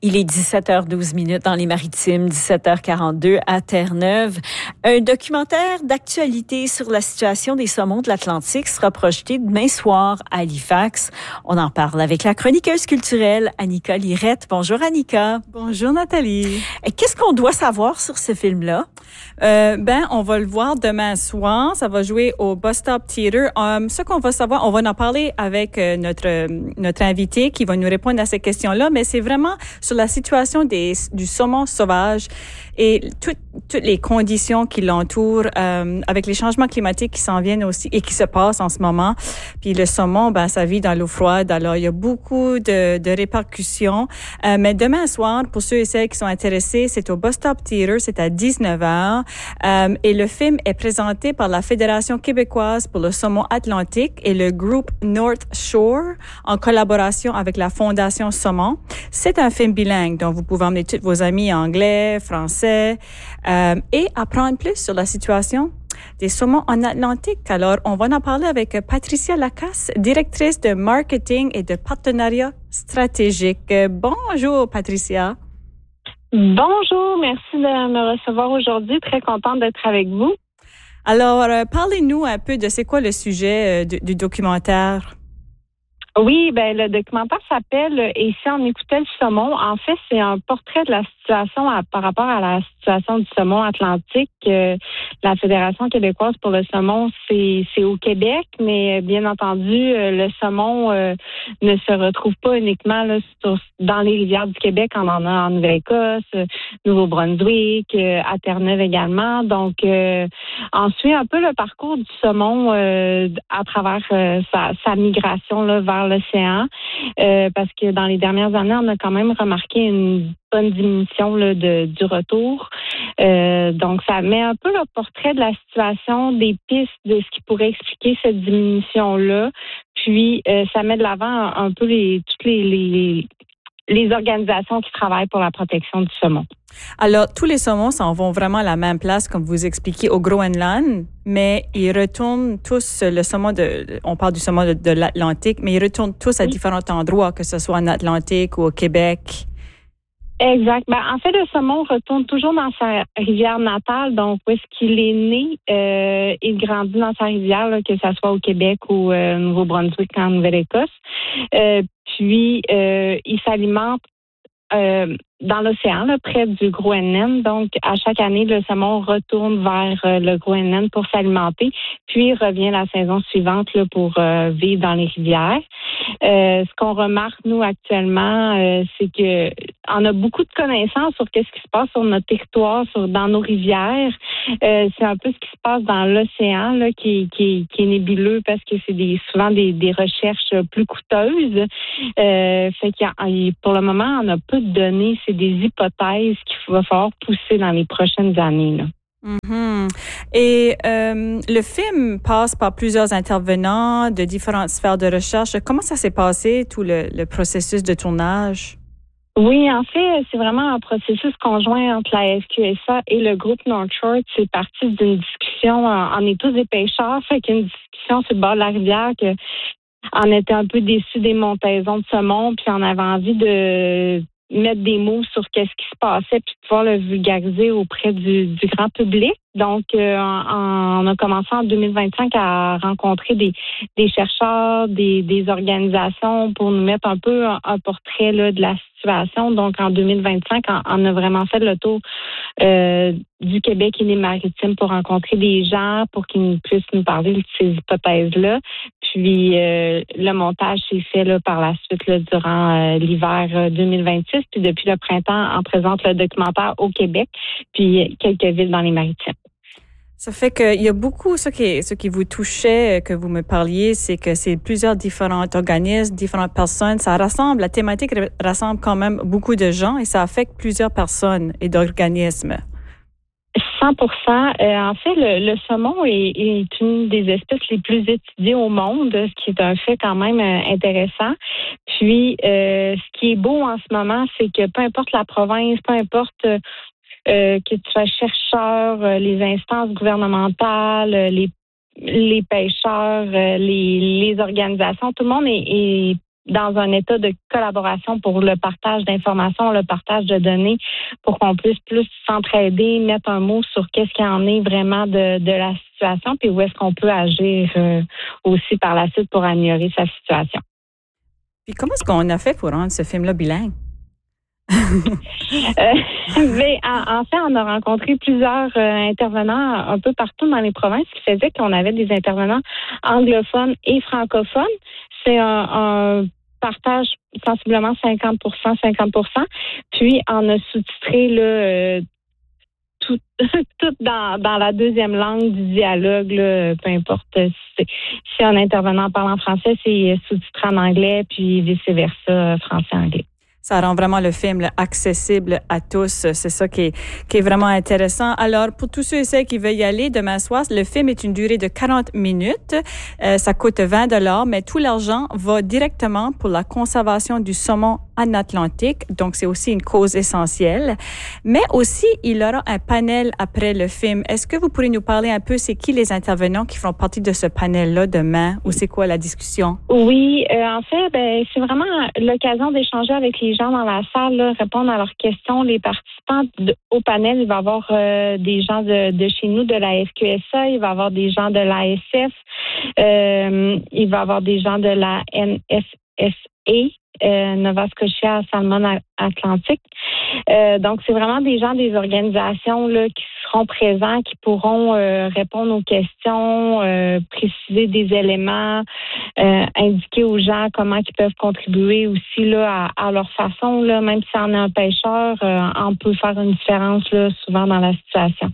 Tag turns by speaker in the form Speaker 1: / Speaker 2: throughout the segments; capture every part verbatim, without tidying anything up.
Speaker 1: Il est dix-sept heures douze minutes dans les Maritimes, dix-sept heures quarante-deux à Terre-Neuve. Un documentaire d'actualité sur la situation des saumons de l'Atlantique sera projeté demain soir à Halifax. On en parle avec la chroniqueuse culturelle Annika Lirette. Bonjour Annika.
Speaker 2: Bonjour Nathalie.
Speaker 1: Qu'est-ce qu'on doit savoir sur ce film-là?
Speaker 2: Euh, ben, on va le voir demain soir. Ça va jouer au Bus Stop Theatre. Um, ce qu'on va savoir, on va en parler avec euh, notre notre invité qui va nous répondre à ces questions-là. Mais c'est vraiment sur la situation des du saumon sauvage et toutes toutes les conditions qui l'entourent, euh, avec les changements climatiques qui s'en viennent aussi et qui se passent en ce moment. Puis le saumon, ben, ça vit dans l'eau froide. Alors il y a beaucoup de, de répercussions. Euh, mais demain soir, pour ceux et celles qui sont intéressés, c'est au Bus Stop Theatre. C'est à dix-neuf heures. Euh, et le film est présenté par la Fédération québécoise pour le saumon atlantique et le groupe North Shore en collaboration avec la Fondation Saumon. C'est un film bilingue, donc vous pouvez emmener tous vos amis anglais, français, euh, et apprendre plus sur la situation des saumons en Atlantique. Alors, on va en parler avec Patricia Lacasse, directrice de marketing et de partenariat stratégique. Bonjour, Patricia.
Speaker 3: Bonjour, merci de me recevoir aujourd'hui. Très contente d'être avec vous.
Speaker 2: Alors, euh, parlez-nous un peu de c'est quoi le sujet euh, du, du documentaire.
Speaker 3: Oui, ben le documentaire s'appelle « Et si on écoutait le saumon ». En fait, c'est un portrait de la situation à, par rapport à la situation du saumon atlantique. Euh, la Fédération québécoise pour le saumon, c'est, c'est au Québec, mais bien entendu, euh, le saumon euh, ne se retrouve pas uniquement là, sur, dans les rivières du Québec. On en a en Nouvelle-Écosse, euh, Nouveau-Brunswick, euh, à Terre-Neuve également. Donc, euh, on suit un peu le parcours du saumon euh, à travers euh, sa, sa migration là, vers l'océan, euh, parce que dans les dernières années, on a quand même remarqué une bonne diminution là, de, du retour. Euh, donc, ça met un peu le portrait de la situation, des pistes de ce qui pourrait expliquer cette diminution-là. Puis, euh, ça met de l'avant un, un peu les, toutes les, les, les organisations qui travaillent pour la protection du saumon.
Speaker 2: Alors, tous les saumons s'en vont vraiment à la même place, comme vous expliquez, au Groenland, mais ils retournent tous, le saumon de, on parle du saumon de, de l'Atlantique, mais ils retournent tous à oui. différents endroits, que ce soit en Atlantique ou au Québec.
Speaker 3: Exact. Ben, en fait, le saumon retourne toujours dans sa rivière natale, donc où est-ce qu'il est né, euh, il grandit dans sa rivière, là, que ce soit au Québec ou euh, au Nouveau-Brunswick, en Nouvelle-Écosse. Euh, puis, euh, il s'alimente euh, dans l'océan, là, près du Groenland. Donc, à chaque année, le saumon retourne vers euh, le Groenland pour s'alimenter, puis il revient la saison suivante là, pour euh, vivre dans les rivières. Euh, ce qu'on remarque, nous, actuellement, euh, c'est que on a beaucoup de connaissances sur ce qui se passe sur notre territoire, sur dans nos rivières. Euh, c'est un peu ce qui se passe dans l'océan, là, qui, qui, qui est nébuleux parce que c'est des, souvent des, des recherches plus coûteuses. Euh, fait qu'il y a, pour le moment, on a peu de données. C'est des hypothèses qu'il va falloir pousser dans les prochaines années, là.
Speaker 2: Mm-hmm. Et euh, le film passe par plusieurs intervenants de différentes sphères de recherche. Comment ça s'est passé, tout le, le processus de tournage?
Speaker 3: Oui, en fait, c'est vraiment un processus conjoint entre la F Q S A et le groupe North Shore. C'est parti d'une discussion. On est tous des pêcheurs, fait qu'une discussion sur le bord de la rivière que on était un peu déçus des montaisons de saumon, puis on avait envie de mettre des mots sur qu'est-ce qui se passait puis de pouvoir le vulgariser auprès du, du grand public. Donc, euh, on, on a commencé en deux mille vingt-cinq à rencontrer des, des chercheurs, des, des organisations pour nous mettre un peu un, un portrait là, de la situation. Donc, en deux mille vingt-cinq, on, on a vraiment fait le tour euh, du Québec et des Maritimes pour rencontrer des gens, pour qu'ils puissent nous parler de ces hypothèses-là. Puis, euh, le montage s'est fait là, par la suite là, durant euh, l'hiver deux mille vingt-six. Puis, depuis le printemps, on présente le documentaire au Québec, puis quelques villes dans les Maritimes.
Speaker 2: Ça fait qu'il y a beaucoup, ce qui, ce qui vous touchait, que vous me parliez, c'est que c'est plusieurs différents organismes, différentes personnes. Ça rassemble, la thématique rassemble quand même beaucoup de gens et ça affecte plusieurs personnes et d'organismes.
Speaker 3: cent pour cent. Euh, en fait, le, le saumon est, est une des espèces les plus étudiées au monde, ce qui est un fait quand même euh, intéressant. Puis, euh, ce qui est beau en ce moment, c'est que peu importe la province, peu importe euh, Euh, que tu sois chercheur, euh, les instances gouvernementales, euh, les les pêcheurs, euh, les, les organisations, tout le monde est, est dans un état de collaboration pour le partage d'informations, le partage de données, pour qu'on puisse plus s'entraider, mettre un mot sur qu'est-ce qu'il en est vraiment de, de la situation, puis où est-ce qu'on peut agir euh, aussi par la suite pour améliorer sa situation.
Speaker 2: Puis comment est-ce qu'on a fait pour rendre ce film-là bilingue?
Speaker 3: euh, mais en, en fait, on a rencontré plusieurs euh, intervenants un peu partout dans les provinces, ce qui faisait qu'on avait des intervenants anglophones et francophones. C'est un, un partage sensiblement cinquante pour cent, cinquante pour cent. Puis, on a sous-titré là, euh, tout, tout dans, dans la deuxième langue du dialogue, là, peu importe si, si un intervenant parle en français, c'est sous-titré en anglais, puis vice-versa, français-anglais.
Speaker 2: Ça rend vraiment le film là, accessible à tous. C'est ça qui est, qui est vraiment intéressant. Alors, pour tous ceux et celles qui veulent y aller demain soir, le film est une durée de quarante minutes. Euh, ça coûte vingt dollars, mais tout l'argent va directement pour la conservation du saumon en Atlantique. Donc, c'est aussi une cause essentielle. Mais aussi, il y aura un panel après le film. Est-ce que vous pourriez nous parler un peu, c'est qui les intervenants qui feront partie de ce panel-là demain ou c'est quoi la discussion?
Speaker 3: Oui, euh, en fait, ben, c'est vraiment l'occasion d'échanger avec les gens dans la salle, là, répondre à leurs questions. Les participants de, au panel, il va y avoir euh, des gens de, de chez nous, de la F Q S A, il va y avoir des gens de l'A S F, euh, il va y avoir des gens de la N S S A. Euh, Nova Scotia Salmon Atlantique. Euh, donc, c'est vraiment des gens des organisations là, qui seront présents, qui pourront euh, répondre aux questions, euh, préciser des éléments, euh, indiquer aux gens comment ils peuvent contribuer aussi là, à, à leur façon. Là, même si on est un pêcheur, euh, on peut faire une différence là, souvent dans la situation.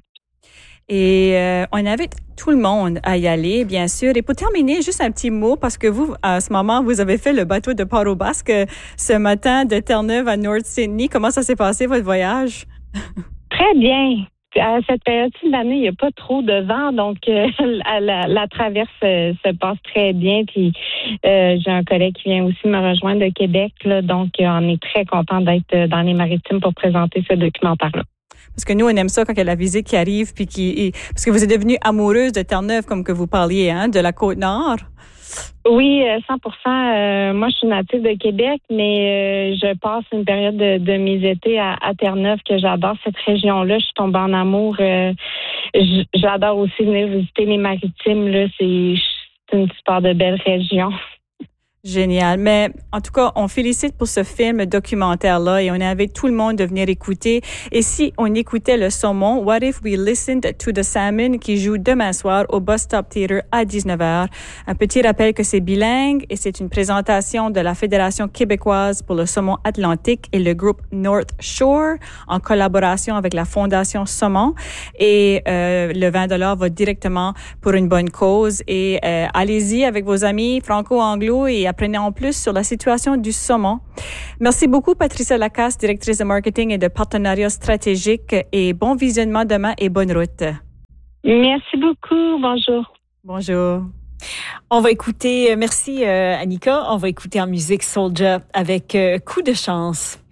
Speaker 2: Et euh, on invite tout le monde à y aller, bien sûr. Et pour terminer, juste un petit mot, parce que vous, à ce moment, vous avez fait le bateau de Port-au-Basque ce matin de Terre-Neuve à North Sydney. Comment ça s'est passé, votre voyage?
Speaker 3: Très bien. À cette période-ci de l'année, il n'y a pas trop de vent, donc euh, la, la, la traverse euh, se passe très bien. Puis euh, j'ai un collègue qui vient aussi me rejoindre de Québec, là, donc euh, on est très content d'être dans les maritimes pour présenter ce documentaire-là.
Speaker 2: Parce que nous, on aime ça quand il y a la visite qui arrive, puis qui, parce que vous êtes devenue amoureuse de Terre-Neuve, comme que vous parliez, hein, de la Côte-Nord.
Speaker 3: Oui, cent pour cent. Euh, moi, je suis native de Québec, mais euh, je passe une période de, de mes étés à, à Terre-Neuve que j'adore cette région-là. Je suis tombée en amour. Euh, j'adore aussi venir visiter les maritimes. Là, c'est, c'est une super de belle région.
Speaker 2: Génial. Mais en tout cas, on félicite pour ce film documentaire-là et on invite tout le monde de venir écouter. Et si on écoutait le saumon, What If We Listened to the Salmon qui joue demain soir au Bus Stop Theatre à dix-neuf heures. Un petit rappel que c'est bilingue et c'est une présentation de la Fédération québécoise pour le saumon atlantique et le groupe North Shore en collaboration avec la Fondation Saumon. Et euh, le vingt dollars va directement pour une bonne cause. Et euh, allez-y avec vos amis franco-anglo et apprenez en plus sur la situation du saumon. Merci beaucoup, Patricia Lacasse, directrice de marketing et de partenariat stratégique. Et bon visionnement demain et bonne route.
Speaker 3: Merci beaucoup. Bonjour.
Speaker 2: Bonjour.
Speaker 1: On va écouter, merci euh, Annika, on va écouter en musique Soulja avec euh, Coup de chance.